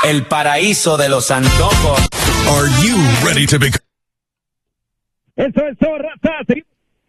el paraíso de los antojos. Are you ready to become? Eso es todo, raza. Seguimos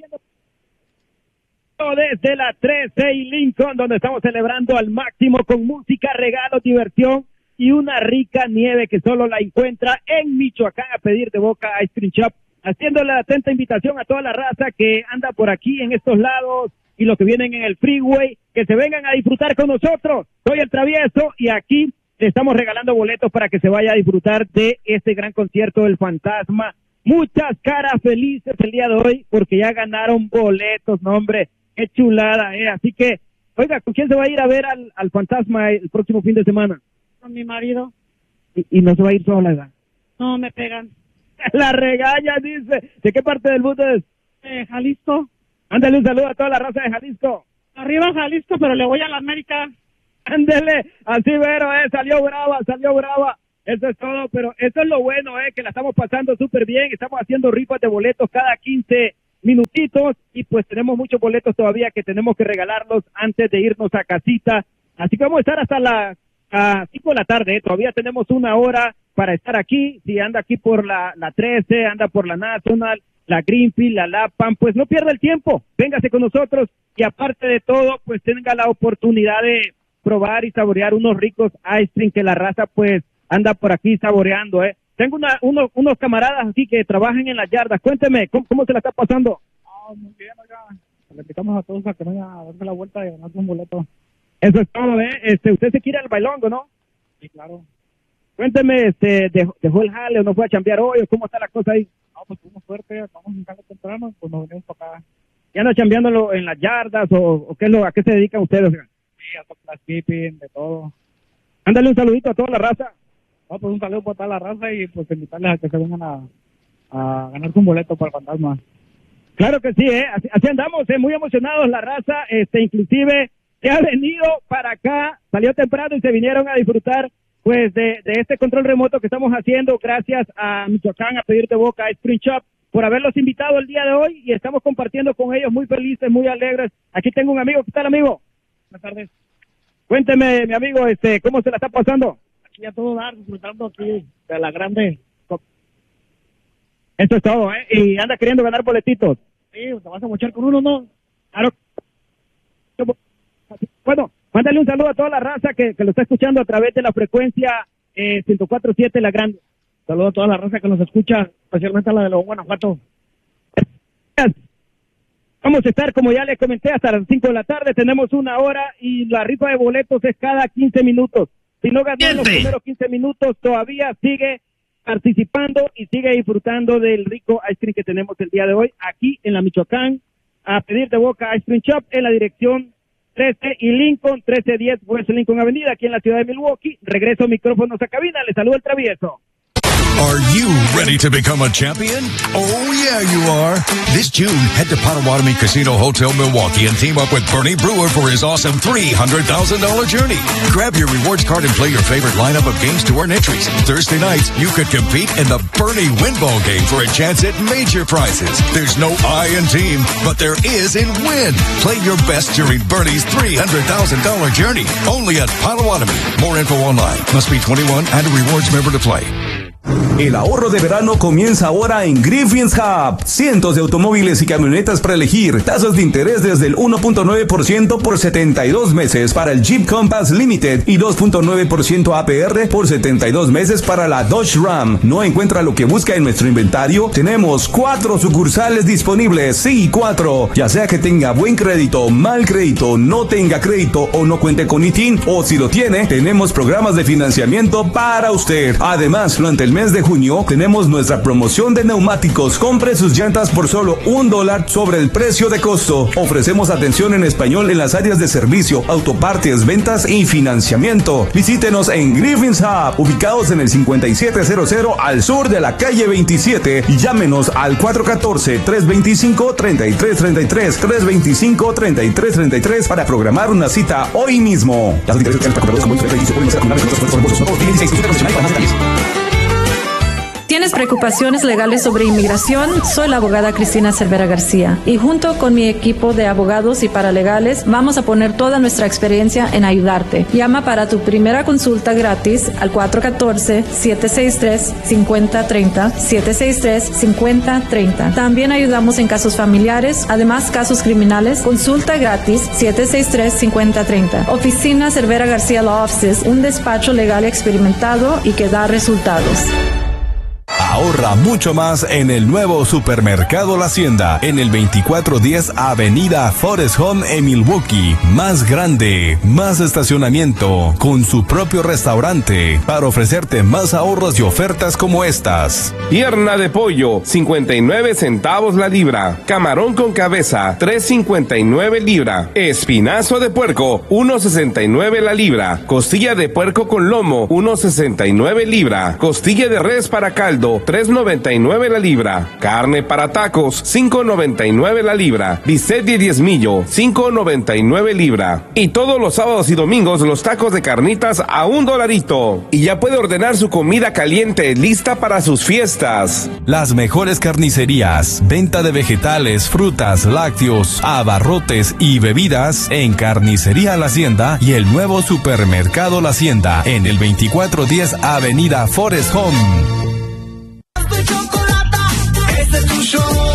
desde la 13 y Lincoln, donde estamos celebrando al máximo con música, regalos, diversión y una rica nieve que solo la encuentra en Michoacán. A pedir de boca Ice Cream Shop, haciéndole la atenta invitación a toda la raza que anda por aquí en estos lados y los que vienen en el freeway, que se vengan a disfrutar con nosotros. Soy el Travieso y aquí estamos regalando boletos para que se vaya a disfrutar de este gran concierto del Fantasma. Muchas caras felices el día de hoy porque ya ganaron boletos, no hombre, qué chulada, Así que, oiga, ¿con quién se va a ir a ver al Fantasma el próximo fin de semana? Con mi marido. Y no se va a ir sola, ¿verdad? No, me pegan. La regaña, dice. ¿De qué parte del mundo es? Jalisco. Ándale un saludo a toda la raza de Jalisco. Arriba Jalisco, pero le voy a la América. Ándele, así vero, salió brava. Eso es todo, pero eso es lo bueno, que la estamos pasando súper bien. Estamos haciendo rifas de boletos cada 15 minutitos y pues tenemos muchos boletos todavía que tenemos que regalarlos antes de irnos a casita. Así que vamos a estar hasta las 5 de la tarde, Todavía tenemos una hora para estar aquí. Si anda aquí por la 13, anda por la National, la Greenfield, la Lapan, pues no pierda el tiempo. Véngase con nosotros y aparte de todo, pues tenga la oportunidad de probar y saborear unos ricos ice cream que la raza pues anda por aquí saboreando, Tengo unos camaradas aquí que trabajan en las yardas. Cuénteme, ¿cómo se la está pasando? Muy bien, oiga. Le invitamos a todos a que vayan a darse la vuelta y ganarse un boleto. Eso es todo, Usted se quiere al bailongo, ¿no? Sí, claro. Cuénteme, ¿dejó el jale o no fue a chambear hoy o cómo está la cosa ahí? No, pues tuvimos suerte, vamos a jale temprano, pues nos venimos para acá. ¿Ya anda chambeándolo en las yardas o qué a qué se dedican ustedes? Sí, a tocar skipping, de todo. Ándale un saludito a toda la raza. No, pues un saludo para toda la raza y pues invitarles a que se vengan a ganarse un boleto para el Fantasma. Claro que sí, así andamos, muy emocionados la raza, inclusive se ha venido para acá, salió temprano y se vinieron a disfrutar pues de este control remoto que estamos haciendo gracias a Michoacán, a pedir de boca Ice Cream Shop por haberlos invitado el día de hoy y estamos compartiendo con ellos muy felices, muy alegres. Aquí tengo un amigo, ¿qué tal, amigo? Buenas tardes. Cuénteme, mi amigo, ¿cómo se la está pasando? Aquí a todo dar, disfrutando aquí de la grande. Eso es todo, Y anda queriendo ganar boletitos. Sí, te vas a mochar con uno, ¿no? Claro. Bueno, mándale un saludo a toda la raza que lo está escuchando a través de la frecuencia 104.7 La Grande. Saludo a toda la raza que nos escucha, especialmente a la de León, Guanajuato. Vamos a estar, como ya les comenté, hasta las 5 de la tarde. Tenemos una hora y la rifa de boletos es cada 15 minutos. Si no ganó en los primeros 15 minutos, todavía sigue participando y sigue disfrutando del rico ice cream que tenemos el día de hoy aquí en la Michoacán. A pedir de boca Ice Cream Shop en la dirección 13 y Lincoln, 1310 West Lincoln Avenida, aquí en la ciudad de Milwaukee. Regreso micrófonos a cabina. Les saluda el Travieso. Are you ready to become a champion? Oh, yeah, you are. This June, head to Potawatomi Casino Hotel Milwaukee and team up with Bernie Brewer for his awesome $300,000 journey. Grab your rewards card and play your favorite lineup of games to earn entries. Thursday nights, you could compete in the Bernie Winball game for a chance at major prizes. There's no I in team, but there is in win. Play your best during Bernie's $300,000 journey. Only at Potawatomi. More info online. Must be 21 and a rewards member to play. El ahorro de verano comienza ahora en Griffin's Hub. Cientos de automóviles y camionetas para elegir. Tasas de interés desde el 1.9% por 72 meses para el Jeep Compass Limited y 2.9% APR por 72 meses para la Dodge Ram. ¿No encuentra lo que busca en nuestro inventario? Tenemos 4 sucursales disponibles. Sí, 4. Ya sea que tenga buen crédito, mal crédito, no tenga crédito o no cuente con ITIN, o si lo tiene, tenemos programas de financiamiento para usted. Además, durante el mes de junio tenemos nuestra promoción de neumáticos. Compre sus llantas por solo $1 sobre el precio de costo. Ofrecemos atención en español en las áreas de servicio, autopartes, ventas y financiamiento. Visítenos en Griffin's Hub, ubicados en el 5700 al sur de la calle 27, y llámenos al 414-325-3333, 325-3333 para programar una cita hoy mismo. tienes preocupaciones legales sobre inmigración, soy la abogada Cristina Cervera García y junto con mi equipo de abogados y paralegales vamos a poner toda nuestra experiencia en ayudarte. Llama para tu primera consulta gratis al 414-763-5030, 763-5030. También ayudamos en casos familiares, además casos criminales. Consulta gratis 763-5030. Oficina Cervera García Law Offices, un despacho legal experimentado y que da resultados. Ahorra mucho más en el nuevo Supermercado La Hacienda, en el 2410 Avenida Forest Home en Milwaukee. Más grande, más estacionamiento, con su propio restaurante, para ofrecerte más ahorros y ofertas como estas. Pierna de pollo, 59 centavos la libra. Camarón con cabeza, 3.59 libra. Espinazo de puerco, 1.69 la libra. Costilla de puerco con lomo, 1.69 libra. Costilla de res para caldo, 3.99 la libra. Carne para tacos, 5.99 la libra. Bistec de diezmillo, 5.99 libra. Y todos los sábados y domingos los tacos de carnitas a $1. Y ya puede ordenar su comida caliente lista para sus fiestas. Las mejores carnicerías, venta de vegetales, frutas, lácteos, abarrotes y bebidas en Carnicería La Hacienda y el nuevo Supermercado La Hacienda en el 2410 Avenida Forest Home. Este es tu show.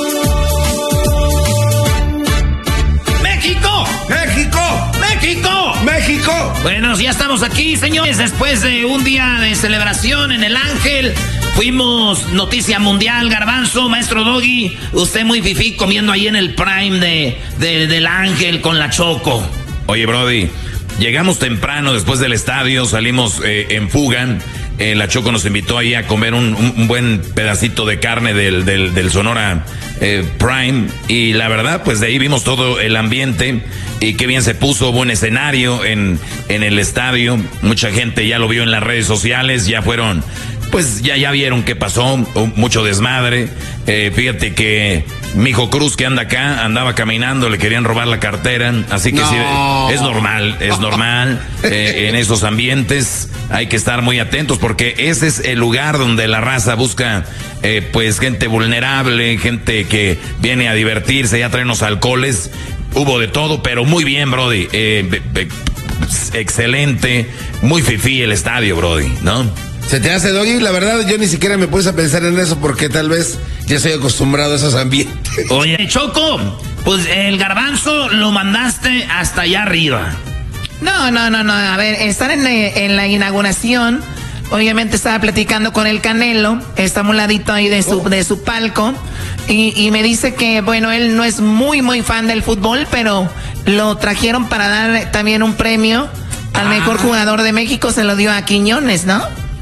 ¡México! ¡México! ¡México! ¡México! Bueno, ya estamos aquí, señores, después de un día de celebración en el Ángel. Fuimos noticia mundial, Garbanzo, Maestro Doggy. Usted muy fifí comiendo ahí en el Prime del Ángel con la Choco. Oye, Brody, llegamos temprano después del estadio, salimos en fuga. La Choco nos invitó ahí a comer un buen pedacito de carne del Sonora Prime. Y la verdad, pues de ahí vimos todo el ambiente. Y qué bien se puso, buen escenario en el estadio. Mucha gente ya lo vio en las redes sociales, ya fueron... Pues ya vieron qué pasó, mucho desmadre. Fíjate que Mijo Cruz, que anda acá, andaba caminando, le querían robar la cartera. Así que sí, es normal. En esos ambientes hay que estar muy atentos porque ese es el lugar donde la raza busca pues gente vulnerable, gente que viene a divertirse, ya traen los alcoholes. Hubo de todo, pero muy bien, Brody. Excelente, muy fifí el estadio, Brody, ¿no? ¿Se te hace, Doggy? La verdad, yo ni siquiera me puse a pensar en eso porque tal vez ya estoy acostumbrado a esos ambientes. Oye, Choco, pues el Garbanzo lo mandaste hasta allá arriba. No. A ver, estar en la inauguración, obviamente estaba platicando con el Canelo, está a un ladito ahí de su palco, y me dice que, bueno, él no es muy fan del fútbol, pero lo trajeron para dar también un premio al mejor jugador de México, se lo dio a Quiñones, ¿no?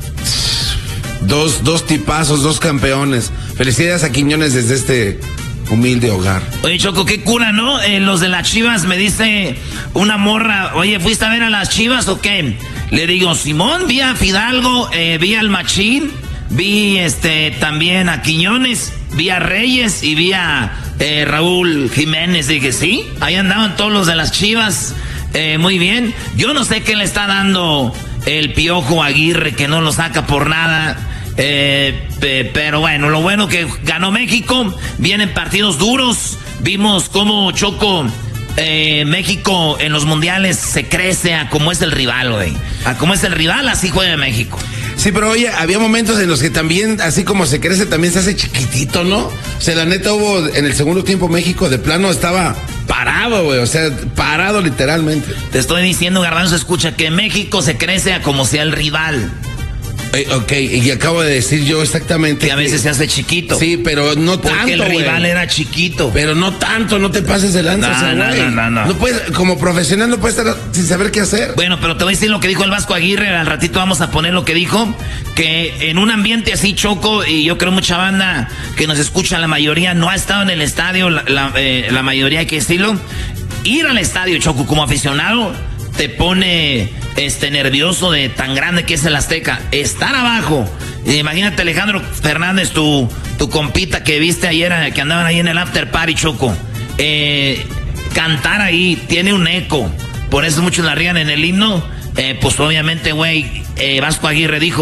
Dos tipazos, dos campeones. Felicidades a Quiñones desde este humilde hogar. Oye, Choco, qué cura, ¿no? Los de las Chivas, me dice una morra, oye, ¿fuiste a ver a las Chivas o qué? Le digo, Simón, vi a Fidalgo, vi al Machín, vi también a Quiñones, vi a Reyes y vi a Raúl Jiménez. Dije, sí, ahí andaban todos los de las Chivas. Muy bien. Yo no sé qué le está dando el Piojo Aguirre, que no lo saca por nada. Pero bueno, lo bueno que ganó México. Vienen partidos duros. Vimos cómo, Choco, México en los mundiales se crece a como es el rival, güey. A como es el rival, así juega México. Sí, pero oye, había momentos en los que también, así como se crece, también se hace chiquitito, ¿no? O sea, la neta hubo, en el segundo tiempo México de plano estaba parado, güey, o sea, parado literalmente. Te estoy diciendo, Garbanzo, escucha, que México se crece a como sea el rival. Ok, y acabo de decir yo exactamente que a veces se hace chiquito. Sí, pero no tanto, porque el rival era chiquito. Pero no tanto, no te pases de lanza. No. No puedes, como profesional no puedes estar sin saber qué hacer. Bueno, pero te voy a decir lo que dijo el Vasco Aguirre. Al ratito vamos a poner lo que dijo. Que en un ambiente así, Choco, y yo creo mucha banda que nos escucha, la mayoría no ha estado en el estadio, la mayoría, hay que decirlo. Ir al estadio, Choco, como aficionado, te pone nervioso de tan grande que es el Azteca. Estar abajo. Imagínate, Alejandro Fernández, tu compita que viste ayer, que andaban ahí en el after party, Choco. Cantar ahí tiene un eco. Por eso muchos la rían en el himno. Pues obviamente, güey, Vasco Aguirre dijo,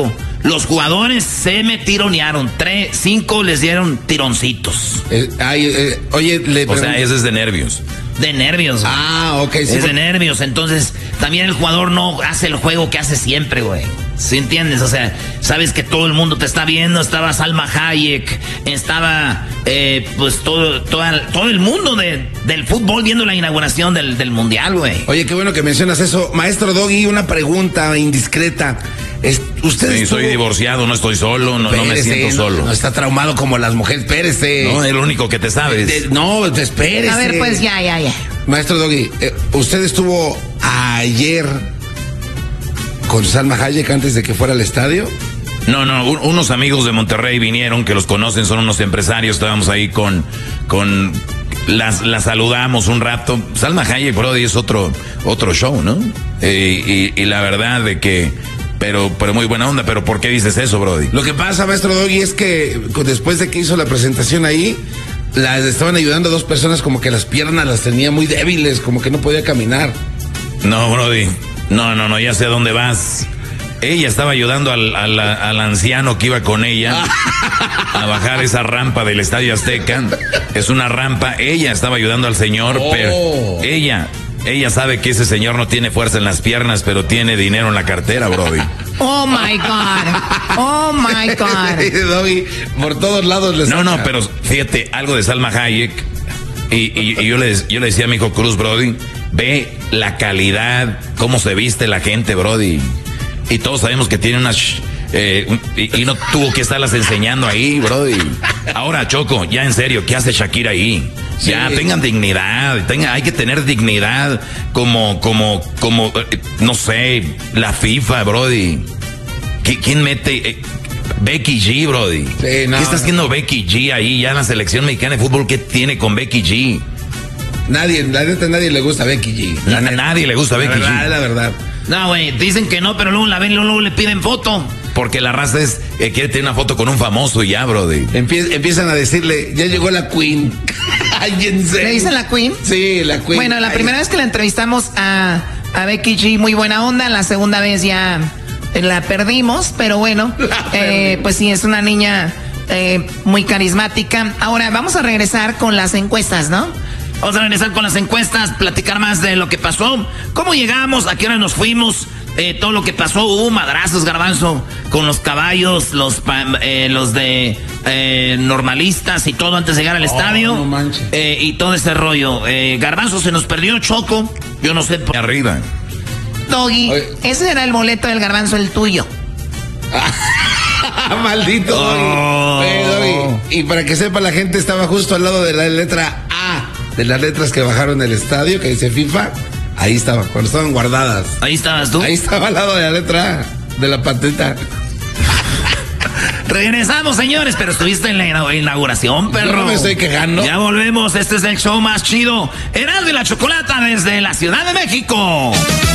Los jugadores se me tironearon. 5 les dieron tironcitos. Oye, o sea, ese es de nervios. De nervios, güey. Ah, ok. Sí, es de nervios. Entonces, también el jugador no hace el juego que hace siempre, güey. ¿Sí entiendes? O sea, sabes que todo el mundo te está viendo. Estaba Salma Hayek. Estaba, pues, todo el mundo del fútbol viendo la inauguración del Mundial, güey. Oye, qué bueno que mencionas eso. Maestro Doggy, una pregunta indiscreta. ¿Usted sí, soy divorciado, no estoy solo, no me siento solo. No está traumado como las mujeres, espérese. No, es lo único que te sabes. No, espérese. A ver, pues ya. Maestro Doggy, ¿usted estuvo ayer con Salma Hayek antes de que fuera al estadio? No, unos amigos de Monterrey vinieron, que los conocen, son unos empresarios, estábamos ahí con las saludamos un rato. Salma Hayek, Brody, es otro show, ¿no? Y la verdad de que... Pero muy buena onda, pero ¿por qué dices eso, Brody? Lo que pasa, Maestro Doggy, es que después de que hizo la presentación ahí, las estaban ayudando a 2 personas como que las piernas las tenía muy débiles, como que no podía caminar. No, Brody, no, ya sé a dónde vas. Ella estaba ayudando al anciano que iba con ella a bajar esa rampa del Estadio Azteca. Es una rampa, ella estaba ayudando al señor, pero ella sabe que ese señor no tiene fuerza en las piernas, pero tiene dinero en la cartera, Brody. Oh my God. Doggy, por todos lados les saca. No, pero fíjate, algo de Salma Hayek. Y yo le decía a mi hijo Cruz, Brody, ve la calidad, cómo se viste la gente, Brody. Y todos sabemos que tiene unas... y no tuvo que estarlas enseñando ahí, Brody. Ahora, Choco, ya en serio, ¿qué hace Shakira ahí? Sí. Ya, tengan dignidad, hay que tener dignidad como, no sé, la FIFA, Brody. ¿Quién mete? Becky G, Brody. Sí, ¿qué está haciendo Becky G ahí ya en la selección mexicana de fútbol? ¿Qué tiene con Becky G? Nadie le gusta a Becky G. Nadie le gusta a Becky G. La verdad. No, güey, dicen que no, pero luego la ven, luego le piden foto. Porque la raza quiere tener una foto con un famoso y ya, Brody. Empiezan a decirle, ya llegó la Queen. ¿Le dicen la Queen? Sí, la Queen. Bueno, la primera vez que la entrevistamos a Becky G, muy buena onda. La segunda vez ya la perdimos, pero bueno, pues sí, es una niña muy carismática. Ahora, vamos a regresar con las encuestas, ¿no? Vamos a regresar con las encuestas, platicar más de lo que pasó, cómo llegamos, a qué hora nos fuimos, todo lo que pasó. Hubo madrazos, Garbanzo, con los caballos, los de normalistas y todo antes de llegar al estadio. No manches. Y todo ese rollo. Garbanzo, se nos perdió Choco, yo no sé por... Arriba. Doggy, ese era el boleto del Garbanzo, el tuyo. Maldito Doggy. Y para que sepa, la gente estaba justo al lado de la letra A, de las letras que bajaron del estadio, que dice FIFA. Ahí estaba, cuando estaban guardadas. Ahí estabas tú. Ahí estaba al lado de la letra A, de la patita. Regresamos, señores, pero estuviste en la inauguración, perro. Yo no me estoy quejando. Ya volvemos, este es el show más chido. Erasmo y la Chocolata desde la Ciudad de México.